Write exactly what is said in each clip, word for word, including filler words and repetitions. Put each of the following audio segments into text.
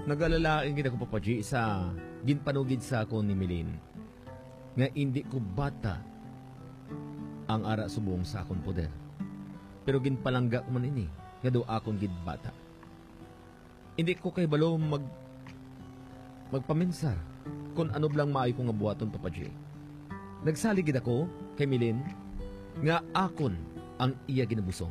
Nagalalaing kita ko papaji sa ginpanugid sa ako ni Milin. Nga hindi ko bata ang ara subong sa akong poder. Pero ginpalangga ko man ini, nga do akong gid bata. Hindi ko kay balo mag magpaminsar kung ano blang maayo ko nga buhaton papaji. Nagsaligid ako kay Milin nga akon ang iya ginabusong.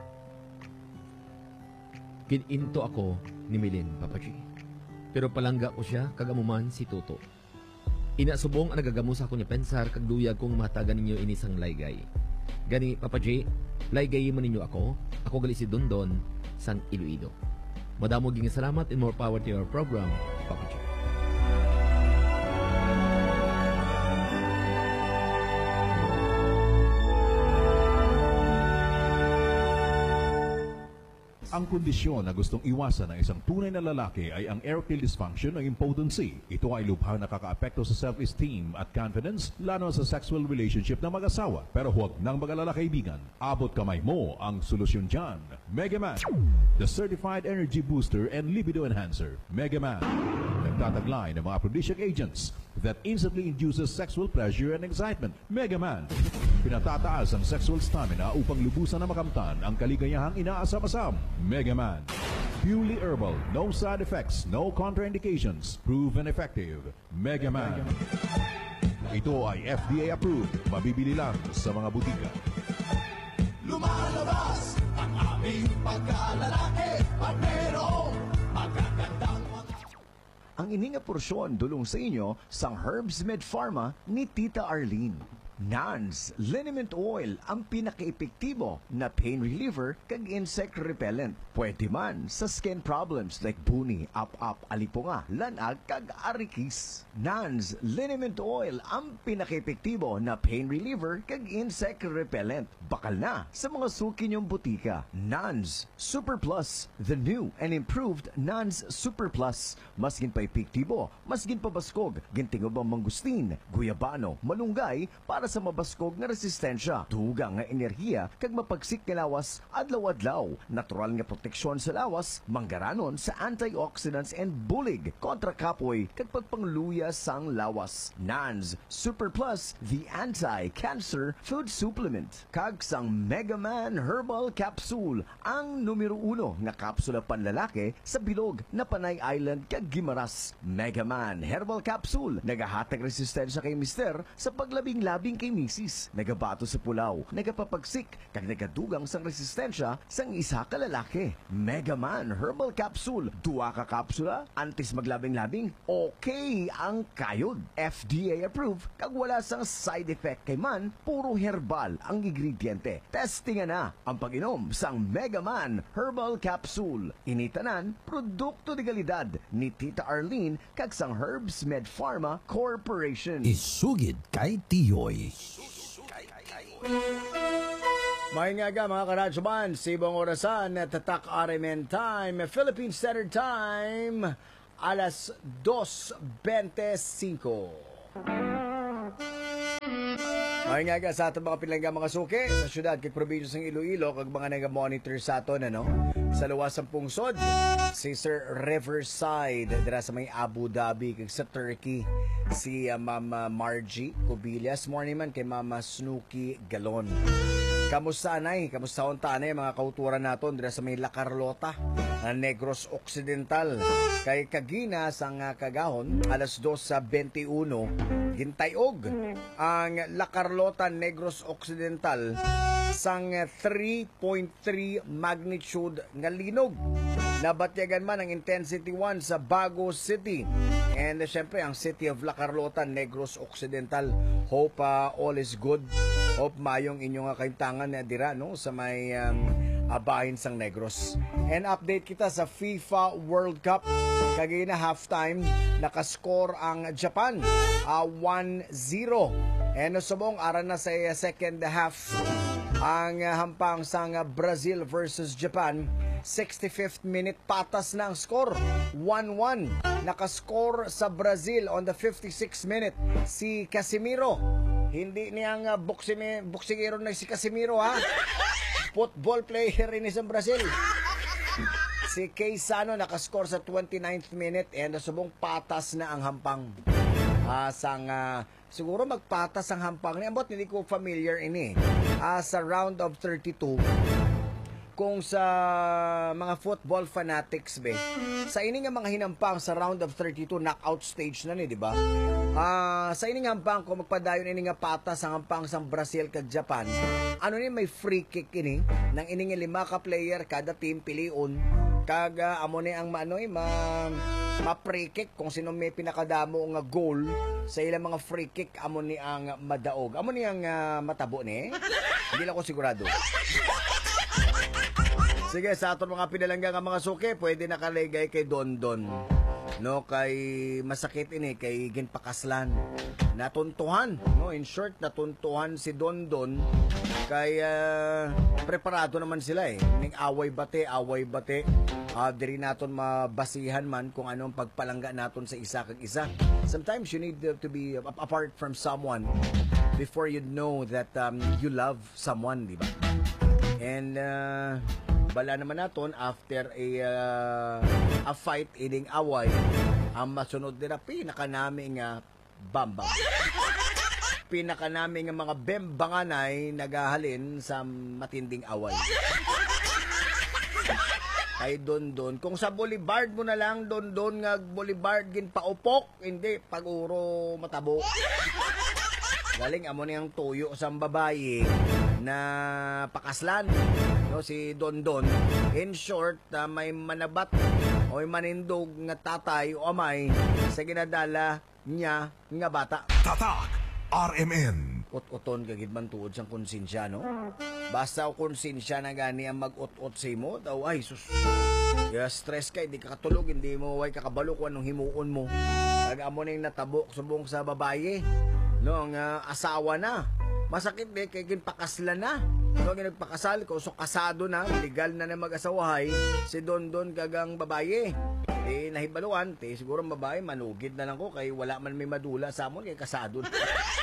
Gininto ako ni Milin, papaji. Pero palangga ko siya kagamuman si Toto. Inasubong ang nagagamo sa akong pensar kag duyag kong matagan ninyo inisang laygay. Gani, papaji, laygay man ninyo ako. Ako gali si Dondon sang Iloilo. Madamo ging salamat and more power to your program, papaji. Ang kondisyon na gustong iwasan ng isang tunay na lalaki ay ang erectile dysfunction o impotency. Ito ay lubhang nakakaapekto sa self-esteem at confidence, lalo sa sexual relationship ng mag-asawa. Pero huwag nang mag-alala, kaibigan. Abot kamay mo ang solusyon dyan. Megaman, the certified energy booster and libido enhancer. Megaman, nagtataglay ng mga aphrodisiac agents that instantly induces sexual pleasure and excitement. Megaman, pinatataas ang sexual stamina upang lubusan na makamtan ang kaligayahang inaasam-asam. Megaman, purely herbal, no side effects, no contraindications, proven effective. Megaman. Ito ay F D A approved, mabibili lang sa mga butika. Lumalabas ang aming pagkalalaki at merong magagandang mga... Ang ininga porsyon dulong sa inyo sang Herbs Med Pharma ni Tita Arlene. Nans Liniment Oil ang pinaka-epektibo na pain reliever kag insect repellent. Pwede man sa skin problems like buni, up-up, alipunga, lanag kag arikis. Nans Liniment Oil ang pinaka-epektibo na pain reliever kag insect repellent. Bakal na sa mga suki niyong butika. Nans Super Plus, the new and improved Nans Super Plus. Mas gin pa epektibo, mas gin pa baskog, gintingob ang mangustin, guyabano, malunggay para sa mabaskog nga resistensya, dugang nga enerhiya kag mapagsik nga lawas adlaw-adlaw, natural nga proteksyon sa lawas, manggaranon sa antioxidants and bulig kontra kapoy kag pagpangluya sang lawas. Nans Super Plus, the anti-cancer food supplement. Kag sang Megaman Herbal Capsule, ang numero uno nga kapsula panlalaki sa bilog na Panay Island kag Gimaras. Megaman Herbal Capsule, nagahatag resistensya kay mister sa paglabing-labing kay misis, nagabato sa pulaw, nagapapagsik, kag nagadugang sang resistensya sang isa ka lalaki. Megaman Herbal Capsule, duwa ka kapsula, antis maglabing-labing, okay ang kayod. F D A approved, kag wala sang side effect kay man, puro herbal ang ingrediente. Testingan na ang pag-inom sang Megaman Herbal Capsule. Initanan, produkto de kalidad ni Tita Arlene kag sang Herbs Med Pharma Corporation. Isugid kay Tiyoy. May nga ga mga karadyo man, sibong orasan at tatak Arimen Time, Philippine Standard Time, alas dos twenty-five. May nga ga sa ating mga pilangga mga suki sa syudad kag probinsya ng Iloilo kag mga nag-monitor sa aton ano sa luwas ng pungsod si Sir Riverside dira sa may Abu Dhabi kag sa Turkey si uh, Mama Margie Cubillas. Morning man kay Mama Snooki Galon. Kamusta anay? Kamusta unta anay mga kauturan naton dira sa may La Carlota, Negros Occidental. Kay kagina sang uh, kagahon alas dos sa twenty-one gintayog ang La Carlota, Negros Occidental sang three point three magnitude nga linog. Nabatyagan man ang intensity one sa Bago City. And uh, syempre ang city of La Carlota, Negros Occidental. Hope uh, all is good. Hope mayong inyong kaimtangan na dira no sa may um, abahin sang Negros. And update kita sa FIFA World Cup. Kagina halftime nakascore ang Japan uh, one zero. And subong aran na sa uh, second half ang uh, hampang sang uh, Brazil versus Japan. sixty-fifth minute patas na ang score, one one. Nakascore sa Brazil on the fifty-sixth minute si Casemiro. Hindi niyang uh, boksime, boksingero na si Casemiro ha. Football player rin sa Brazil. Si Si Keysano nakascore sa twenty-ninth minute and subong patas na ang hampang. Ah, sang ah, siguro magpatas ang hampang ni ambot hindi ko familiar ini. Ah, sa round of thirty-two kung sa mga football fanatics be, sa ini nga mga hinampang sa round of thirty-two knockout stage na ni, di ba? Ah, sa ini nga hampang kung magpadayon ini nga patas ang hampang sa Brazil kag Japan, ano ni may free kick ini nang ini nga lima ka player kada team piliun kag uh, amo ni ang maanoy ma ma-free kick kung sino may pinakadamo nga goal sa ilang mga free kick amo ni ang madaog. Amo ni ang uh, matabo ni. Hindi lang ko sigurado. Sige, sa aton mga pinalangga nga mga suki, pwede nakaligay kay Dondon. No, kay masakit ini kay ginpakaslan. Natuntuhan, no, in short natuntuhan si Dondon kay uh, preparado naman sila eh. Ning away bate, away bate. Uh, diri naton mabasihan man kung anong pagpalangga naton sa isa kag isa. Sometimes you need to be apart from someone before you know that um, you love someone, di ba? And uh, bala naman naton after a uh, a fight ining away ang masunod nila pinaka nami nga bamba pinaka nami nga mga bembanganay nagahalin sa matinding away ay Dondon kung sa boulevard mo na lang Dondon nga boulevard gin paupok hindi pag-uro matabo galing amo niyang tuyo sa babae na pakaslan no si Dondon in short uh, may manabat o may manindog nga tatay o amay sa ginadala niya nga bata Tatak R M N. Ut-uton kagid man tuod sang konsensya no basta o konsensya na gani ang mag-ut-ut si mo daw ay sus ya stress ka hindi ka katulog hindi mo way kakabalo kung anong himuon mo kag amo ning natabok subong sa babaye no ang uh, asawa na masakit de kay ginpakaslan na so ginagpakasal ko so kasado na legal na na mag-asawahay si Dondon kagang babaye eh nahibaluan te siguro ang babae manugid na lang ko kay wala man may madula sa amon kay kasado na.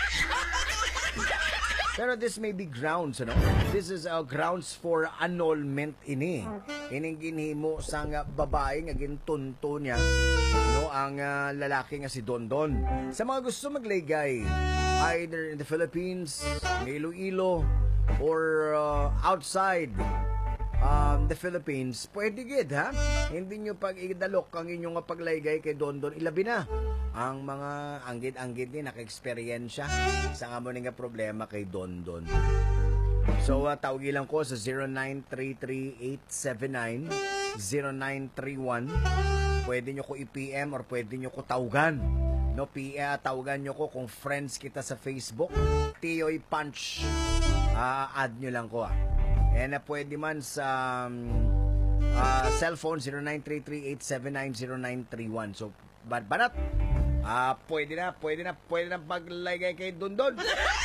Pero this may be grounds, ano? This is uh, grounds for annulment ini. Ining ginhimo sa nga babae nga gintunto niya, no, ang uh, lalaki nga si Dondon. Sa mga gusto maglaygay, either in the Philippines, Iloilo, or uh, outside um, the Philippines, pwede gid, ha? Hindi nyo pag idalok ang inyong paglaygay kay Dondon, ilabi na. Ang mga anggit-anggit ni naka-eksperyensya sa nga mo nga problema kay Dondon. So, uh, tawagi lang ko sa zero nine three three eight seven nine zero nine three one. Pwede nyo ko i-P M or pwede nyo ko tawagan. No, P M, tawagan nyo ko kung friends kita sa Facebook. Tioy Punch. Uh, add nyo lang ko ah. And uh, pwede man sa um, uh, cellphone zero nine three three eight seven nine zero nine three one. So, banat. Ah, pwede na, pwede na, pwede na paglagay kay Dondon.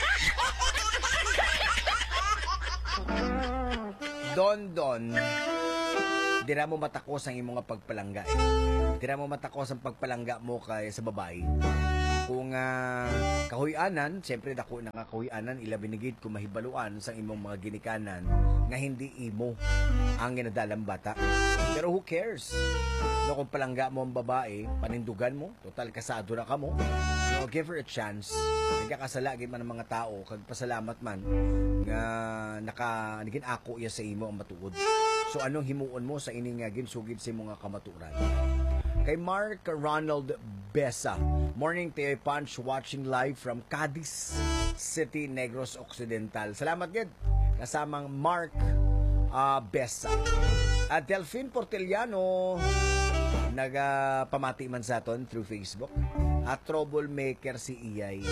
Dondon, dira mo matakos ang imong pagpalangga. Eh. Dira mo matakos ang pagpalangga mo kay sa babae. Kung uh, kahuyanan, siyempre dako na kahuyanan, ilabi nigid kung mahibaluan sa imong mga ginikanan nga hindi imo ang ginadalang bata. Pero who cares? No, kung palangga mo ang babae, panindugan mo, total kasado na ka mo, no, give her a chance. Nagkakasalagin man ang mga tao, kag pasalamat man nga naka naging ako iya sa imo ang matuod. So anong himuon mo sa ining nga ginsugid sa imong kamaturan? Kay Mark Ronald Besa, Morning Tioy Punch, watching live from Cadiz City, Negros Occidental. Salamat gid kasamang Mark uh, Besa. At Delphine Porteliano, nagapamati man sa aton through Facebook. At troublemaker si Iyay.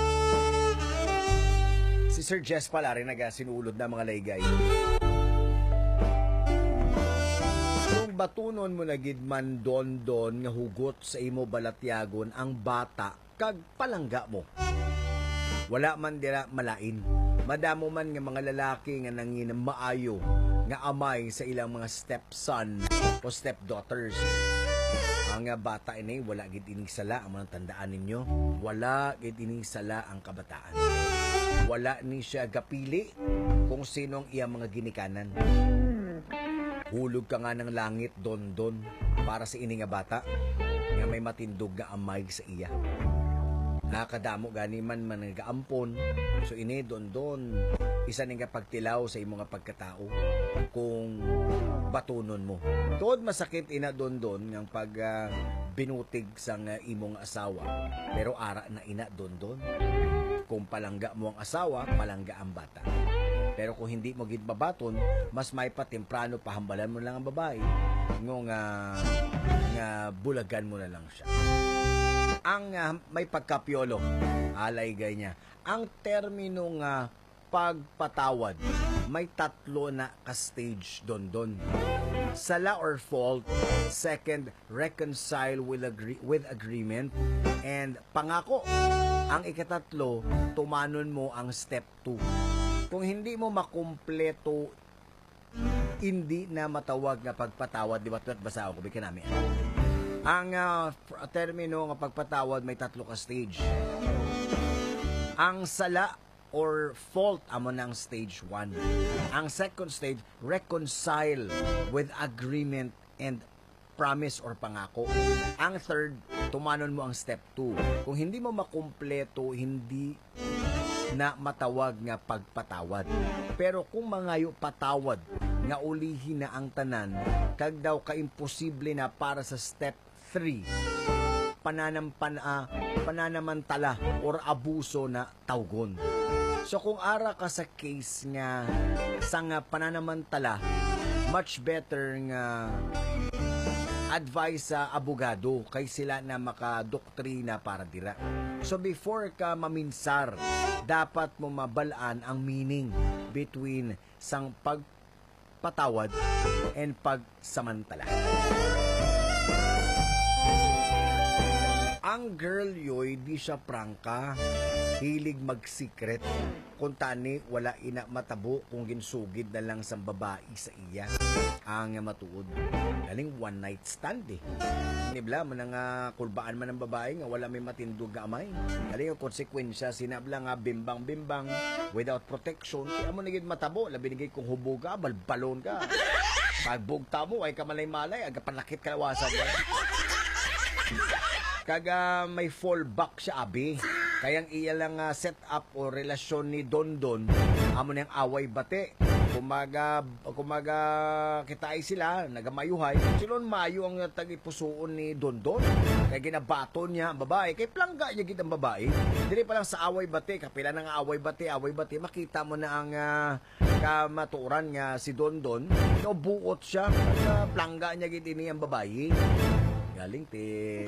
Si Sir Jess pala rin nagasinulod na mga laygay. Kung batunon mo na gidman Dondon nga hugot sa imo balatyagon ang bata kag palangga mo. Wala man dira malain. Madamo man nga mga lalaki nga nangin maayo nga amay sa ilang mga stepson o stepdaughters. Ang bata ini wala gid ining sala ang mga tandaan ninyo. Wala gid ining sala ang kabataan. Wala ni siya gapili kung sinong iyang mga ginikanan. hulog ka nga ng langit dondon para sa ini nga bata nga may matindog nga amay sa iya. Nakadamo gani man man nagaampon. So ini dondon isa ning pagtilaw sa imong nga pagkatao kung batunon mo. Tuod masakit ina dondon nga pag uh, binutig sang uh, imong asawa. Pero ara na ina dondon. Kung palangga mo ang asawa, palangga ang bata. Pero kung hindi mo gid babaton, mas may pa temprano pahambalan mo lang ang babae ngong uh, nga bulagan mo na lang siya. Ang uh, may pagkapyolo, alay gay niya. Ang termino nga pagpatawad, may tatlo na ka-stage dondon. Sala or fault, second, reconcile with, agree, with agreement, and pangako. Ang ikatatlo, tumanon mo ang step two. Kung hindi mo makumpleto, hindi na matawag na pagpatawad, di ba? Basa ako, bikin namin. Ang uh, termino ng pagpatawad may tatlo ka stage. Ang sala or fault amo ng stage one. Ang second stage, reconcile with agreement and promise or pangako. Ang third, tumanon mo ang step two. Kung hindi mo makumpleto, hindi na matawag nga pagpatawad. Pero kung mangayo patawad, nga ulihin na ang tanan, kag daw ka-imposible na para sa step three, pananampan, uh, pananamantala or abuso na tawgon. So kung ara ka sa case nga sa nga pananamantala, much better nga advice sa abogado kay sila na makadoktrina para dira. So before ka maminsar, dapat mo mabalaan ang meaning between sang pagpatawad and pagsamantala. Ang girl yoy di siya prangka, hilig mag-secret. Kung tani, wala ina matabo kung ginsugid na lang sa babae sa iya. Ang matuod. Galing one night stand eh. Nibla, man nga kulbaan man ng babae nga wala may matindog nga amay. Galing ang konsekwensya, sinabla nga bimbang-bimbang without protection. Kaya mo naging matabo, labi naging kung hubog ka, balbalon ka. Pagbugta mo, ay kamalay-malay, aga panakit kalawasan ka. Kaga may fallback siya abi. Kayang iya lang uh, set up o relasyon ni Dondon amo niyang away bate. Kumaga kumaga kita ay sila nagamayuhay. Silon mayo ang tagipusoon ni Dondon. Kaya ginabaton niya ang babae. Kay plangga niya gid ang babae. Dili pa lang sa away bate, kapila na nga away bate, away bate, makita mo na ang uh, kamaturan nga si Dondon. No buot siya. Kaya plangga niya gid ini ang babae. Galing te.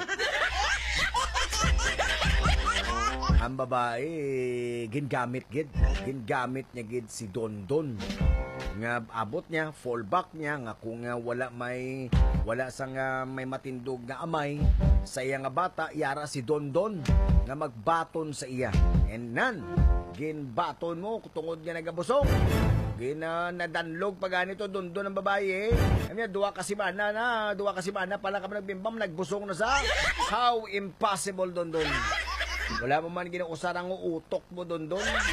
Ang babae gingamit gid, gingamit niya gid si Dondon. Nga abot niya, fallback niya nga kung uh, wala may wala sang uh, may matindog nga amay sa iya nga bata, yara si Dondon nga magbaton sa iya. And nan, ginbaton mo tungod nga nagabusog. Gina nadanlog pa ganito Dondon ang babae. Eh. Ano duwa ka simana na, duwa ka simana pala ka nagbimbam, nagbusong na sa. How impossible Dondon. Wala mo man ginuusarang utok mo Dondon.